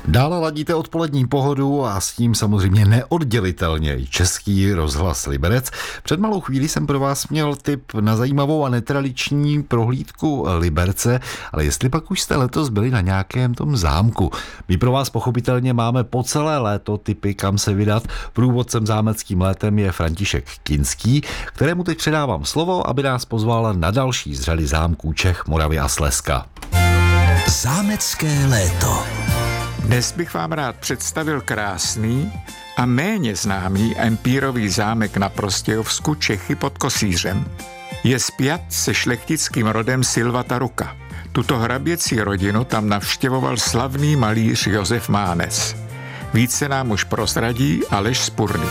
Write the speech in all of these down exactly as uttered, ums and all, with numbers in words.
Dále ladíte odpolední pohodu a s tím samozřejmě neoddělitelně i Český rozhlas Liberec. Před malou chvílí jsem pro vás měl tip na zajímavou a netradiční prohlídku Liberce, ale jestli pak už jste letos byli na nějakém tom zámku. My pro vás pochopitelně máme po celé léto tipy, kam se vydat. Průvodcem zámeckým létem je František Kinský, kterému teď předávám slovo, aby nás pozval na další z řady zámků Čech, Moravy a Slezska. Zámecké léto. Dnes bych vám rád představil krásný a méně známý empírový zámek na Prostějovsku, Čechy pod Kosířem. Je spjat se šlechtickým rodem Silva Taruka. Tuto hraběcí rodinu tam navštěvoval slavný malíř Josef Mánes. Více nám už prozradí Aleš Spurný.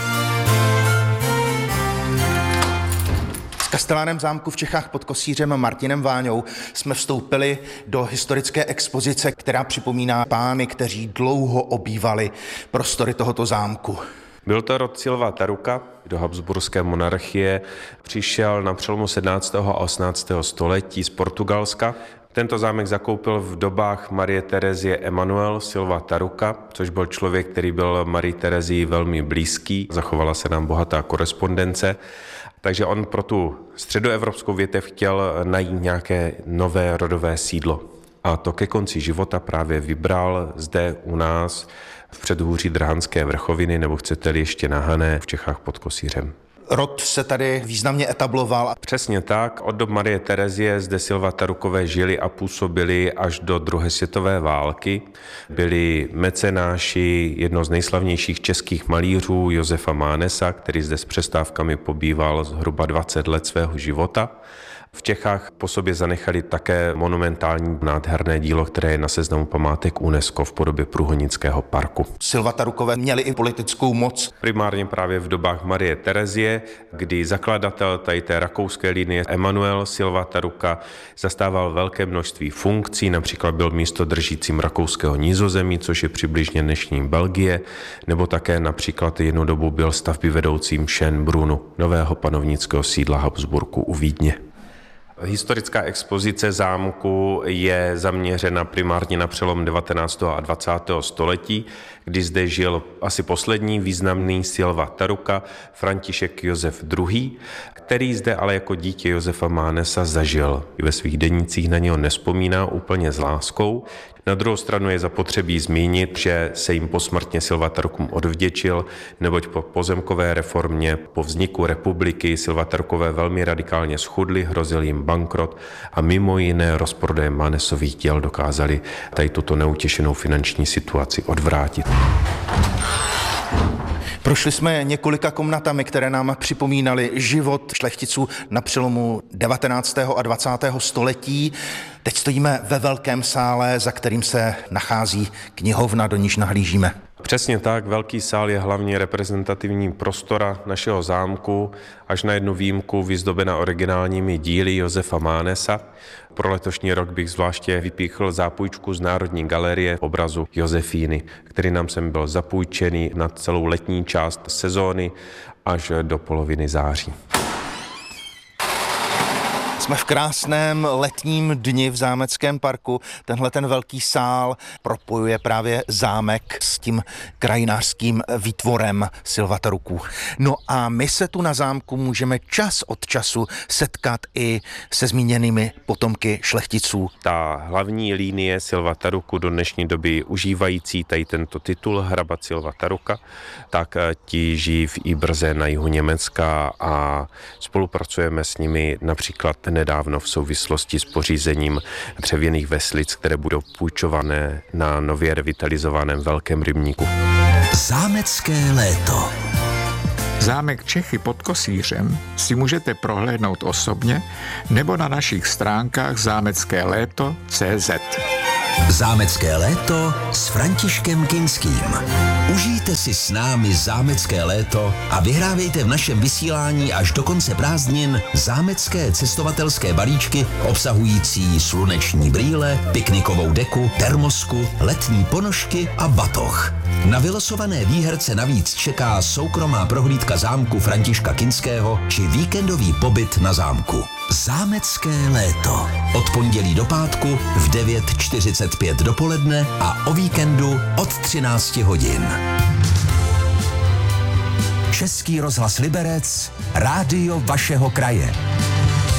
S kastelánem zámku v Čechách pod Kosířem Martinem Váňou jsme vstoupili do historické expozice, která připomíná pány, kteří dlouho obývali prostory tohoto zámku. Byl to rod Silva Taruka, do habsburské monarchie přišel na přelomu sedmnáctého a osmnáctého století z Portugalska. Tento zámek zakoupil v dobách Marie Terezie Emanuel Silva Taruka, což byl člověk, který byl Marii Terezii velmi blízký. Zachovala se nám bohatá korespondence. Takže on pro tu středoevropskou větev chtěl najít nějaké nové rodové sídlo. A to ke konci života právě vybral zde u nás v předhůří Drhanské vrchoviny, nebo chcete-li ještě na Hané v Čechách pod Kosířem. Rod se tady významně etabloval. Přesně tak. Od dob Marie Terezie zde Silva Tarukové žili a působili až do druhé světové války. Byli mecenáši jednoho z nejslavnějších českých malířů Josefa Mánesa, který zde s přestávkami pobýval zhruba dvacet let svého života. V Čechách po sobě zanechali také monumentální nádherné dílo, které je na seznamu památek UNESCO v podobě Průhonického parku. Silva Tarukové měli i politickou moc. Primárně právě v dobách Marie Terezie, kdy zakladatel tady té rakouské linie Emanuel Silva Taruka zastával velké množství funkcí, například byl místodržícím rakouského Nizozemí, což je přibližně dnešní Belgie, nebo také například jednu dobu byl stavbyvedoucím Schönbrunnu, nového panovnického sídla Habsburku u Vídně. Historická expozice zámku je zaměřena primárně na přelom devatenáctého a dvacátého století, kdy zde žil asi poslední významný Silva Taruka, František Josef druhý., který zde ale jako dítě Josefa Mánesa zažil. I ve svých denících na něho nevzpomíná úplně s láskou. Na druhou stranu je zapotřebí zmínit, že se jim posmrtně Silva Tarukům odvděčil, neboť po pozemkové reformě, po vzniku republiky Silva Tarukové velmi radikálně schudli, hrozil jim bankrot a mimo jiné rozprodejem Mánesových děl dokázali tady tuto neutěšenou finanční situaci odvrátit. Prošli jsme několika komnatami, které nám připomínaly život šlechticů na přelomu devatenáctého a dvacátého století. Teď stojíme ve velkém sále, za kterým se nachází knihovna, do níž nahlížíme. Přesně tak, velký sál je hlavně reprezentativní prostora našeho zámku, až na jednu výjimku vyzdobena originálními díly Josefa Mánesa. Pro letošní rok bych zvláště vypíchl zápůjčku z Národní galerie obrazu Josefíny, který nám sem byl zapůjčený na celou letní část sezóny až do poloviny září. Jsme v krásném letním dni v zámeckém parku. Tenhle ten velký sál propojuje právě zámek s tím krajinářským výtvorem Silva Taruků. No a my se tu na zámku můžeme čas od času setkat i se zmíněnými potomky šlechticů. Ta hlavní linie Silva Taruku, do dnešní doby užívající tady tento titul hrabat Silva Taruka, tak ti žijí v Ibrze na jihu Německa a spolupracujeme s nimi například nedávno v souvislosti s pořízením dřevěných veslic, které budou půjčované na nově revitalizovaném Velkém rybníku. Zámecké léto. Zámek Čechy pod Kosířem si můžete prohlédnout osobně nebo na našich stránkách zámecké léto tečka cé zet. Zámecké léto s Františkem Kinským. Užijte si s námi zámecké léto a vyhrávejte v našem vysílání až do konce prázdnin zámecké cestovatelské balíčky obsahující sluneční brýle, piknikovou deku, termosku, letní ponožky a batoh. Na vylosované výherce navíc čeká soukromá prohlídka zámku Františka Kinského či víkendový pobyt na zámku. Zámecké léto. od pondělí do pátku v devět čtyřicet pět dopoledne a o víkendu od třináct hodin. Český rozhlas Liberec, rádio vašeho kraje.